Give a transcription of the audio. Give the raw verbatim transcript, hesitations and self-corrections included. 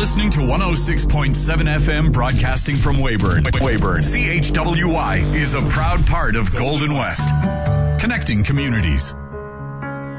listening to one oh six point seven F M broadcasting from Weyburn. Weyburn. C H W Y is a proud part of Golden West. Connecting communities.